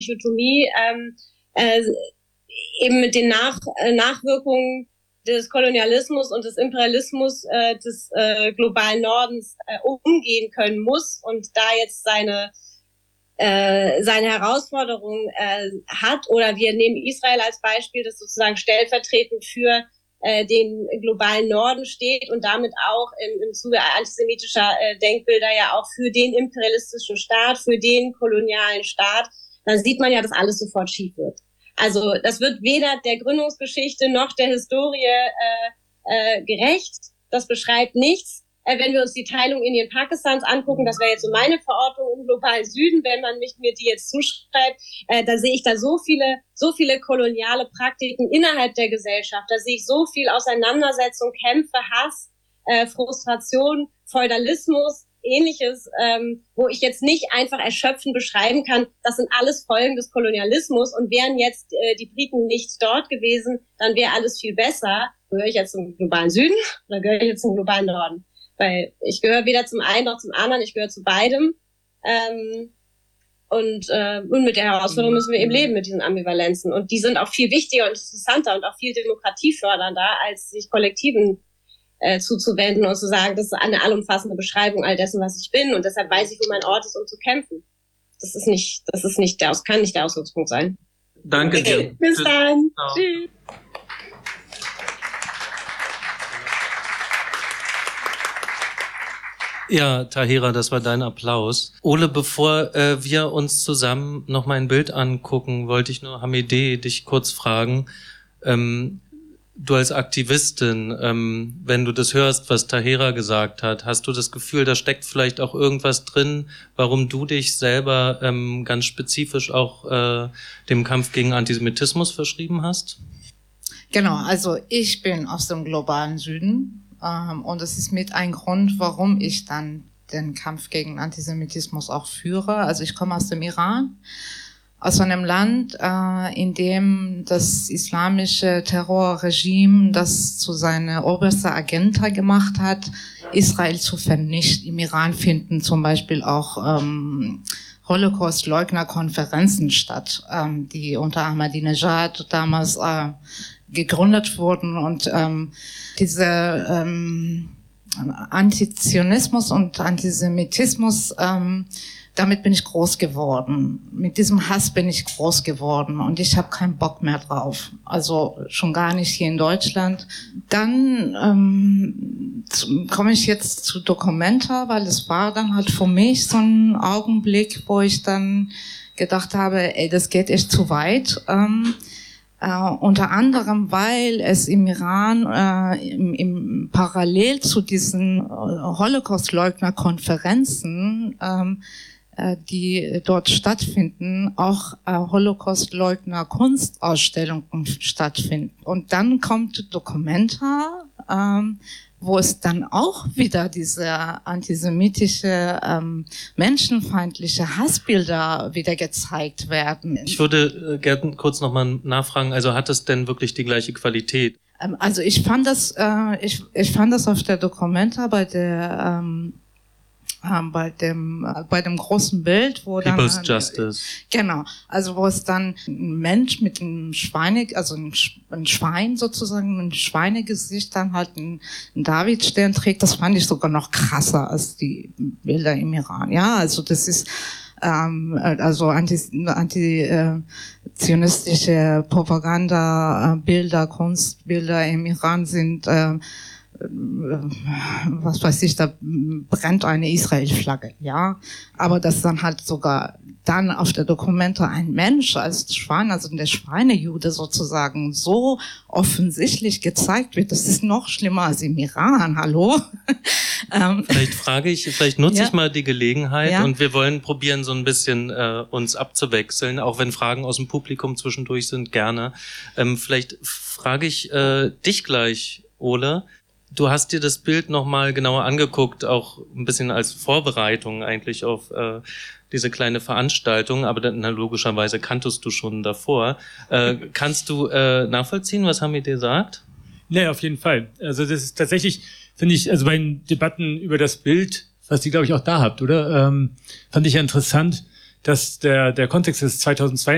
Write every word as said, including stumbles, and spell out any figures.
Dichotomie ähm, äh, eben mit den Nach äh, Nachwirkungen des Kolonialismus und des Imperialismus äh, des äh, globalen Nordens äh, umgehen können muss und da jetzt seine äh, seine Herausforderung äh, hat. Oder wir nehmen Israel als Beispiel, das sozusagen stellvertretend für äh, den globalen Norden steht und damit auch im, im Zuge antisemitischer äh, Denkbilder ja auch für den imperialistischen Staat, für den kolonialen Staat. Da sieht man ja, dass alles sofort schief wird. Also das wird weder der Gründungsgeschichte noch der Historie äh, äh, gerecht. Das beschreibt nichts. Äh, wenn wir uns die Teilung Indien-Pakistans angucken, das wäre jetzt so meine Verortung im globalen Süden, wenn man mich, mir die jetzt zuschreibt, äh, da sehe ich da so viele, so viele koloniale Praktiken innerhalb der Gesellschaft. Da sehe ich so viel Auseinandersetzung, Kämpfe, Hass, äh, Frustration, Feudalismus, Ähnliches, ähm, wo ich jetzt nicht einfach erschöpfend beschreiben kann, das sind alles Folgen des Kolonialismus und wären jetzt äh, die Briten nicht dort gewesen, dann wäre alles viel besser. Gehöre ich jetzt zum globalen Süden oder gehöre ich jetzt zum globalen Norden? Weil ich gehöre weder zum einen noch zum anderen, ich gehöre zu beidem. Ähm, und, äh, und mit der Herausforderung müssen wir eben leben, mit diesen Ambivalenzen. Und die sind auch viel wichtiger und interessanter und auch viel demokratiefördernder, als sich Kollektiven Äh, zuzuwenden und zu sagen, das ist eine allumfassende Beschreibung all dessen, was ich bin und deshalb weiß ich, wo mein Ort ist, um zu kämpfen. Das ist nicht, das ist nicht der, kann nicht der Ausgangspunkt sein. Danke dir. Bis dann. Tschüss. Ja, Tahira, das war dein Applaus. Ole, bevor äh, wir uns zusammen noch mal ein Bild angucken, wollte ich nur Hamideh dich kurz fragen. Ähm, Du als Aktivistin, ähm, wenn du das hörst, was Tahira gesagt hat, hast du das Gefühl, da steckt vielleicht auch irgendwas drin, warum du dich selber ähm, ganz spezifisch auch äh, dem Kampf gegen Antisemitismus verschrieben hast? Genau, also ich bin aus dem globalen Süden ähm, und das ist mit ein Grund, warum ich dann den Kampf gegen Antisemitismus auch führe. Also ich komme aus dem Iran. Aus einem Land, äh, in dem das islamische Terrorregime das zu seiner oberster Agenda gemacht hat, Israel zu vernichten. Im Iran finden zum Beispiel auch ähm, Holocaust-Leugner-Konferenzen statt, ähm, die unter Ahmadinejad damals äh, gegründet wurden. Und ähm, diese ähm, Antizionismus und Antisemitismus, ähm, damit bin ich groß geworden. Mit diesem Hass bin ich groß geworden und ich habe keinen Bock mehr drauf. Also schon gar nicht hier in Deutschland. Dann ähm, komme ich jetzt zu Documenta, weil es war dann halt für mich so ein Augenblick, wo ich dann gedacht habe, ey, das geht echt zu weit. Ähm, Uh, unter anderem, weil es im Iran uh, im, im parallel zu diesen uh, Holocaust-Leugner-Konferenzen, um, uh, die dort stattfinden, auch uh, Holocaust-Leugner-Kunstausstellungen stattfinden. Und dann kommt Documenta, um, wo es dann auch wieder diese antisemitische, ähm, menschenfeindliche Hassbilder wieder gezeigt werden. Ich würde äh, gerne kurz nochmal nachfragen, also hat es denn wirklich die gleiche Qualität? Ähm, also ich fand das, äh, ich, ich fand das auf der Documenta bei der, ähm, ähm, bei dem, äh, bei dem großen Bild, wo dann, People's Justice. Genau. Also, wo es dann ein Mensch mit einem Schweine, also ein, ein Schwein sozusagen, ein Schweinegesicht dann halt ein, ein Davidstern trägt, das fand ich sogar noch krasser als die Bilder im Iran. Ja, also das ist, ähm, also anti, anti äh, zionistische Propaganda, äh, Bilder, Kunstbilder im Iran sind, äh, was weiß ich, da brennt eine Israel-Flagge, ja. Aber dass dann halt sogar dann auf der Dokumente ein Mensch als Schwein, also der Schweinejude sozusagen, so offensichtlich gezeigt wird, das ist noch schlimmer als im Iran, hallo? Vielleicht frage ich, vielleicht nutze ja. ich mal die Gelegenheit ja. und wir wollen probieren, so ein bisschen äh, uns abzuwechseln, auch wenn Fragen aus dem Publikum zwischendurch sind, gerne. Ähm, vielleicht frage ich äh, dich gleich, Ole. Du hast dir das Bild nochmal genauer angeguckt, auch ein bisschen als Vorbereitung eigentlich auf äh, diese kleine Veranstaltung, aber dann, na, logischerweise kanntest du schon davor. Äh, kannst du äh, nachvollziehen, was Hamideh sagt? Ja, auf jeden Fall. Also das ist tatsächlich, finde ich, also bei den Debatten über das Bild, was ihr, glaube ich, auch da habt, oder? Ähm, fand ich ja interessant, dass der, der Kontext ist zweitausendzwei